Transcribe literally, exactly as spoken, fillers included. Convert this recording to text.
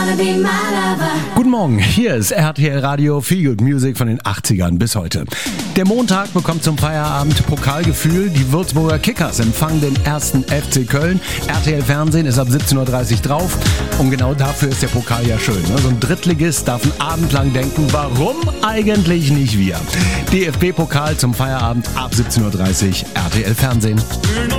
wanna be my lover. Guten Morgen, hier ist R T L Radio Feel Good Music von den achtzigern bis heute. Der Montag bekommt zum Feierabend Pokalgefühl. Die Würzburger Kickers empfangen den ersten F C Köln. R T L Fernsehen ist ab siebzehn Uhr dreißig drauf. Und genau dafür ist der Pokal ja schön. Ne? So ein Drittligist darf einen Abend lang denken, warum eigentlich nicht wir? D F B-Pokal zum Feierabend ab siebzehn Uhr dreißig, R T L Fernsehen.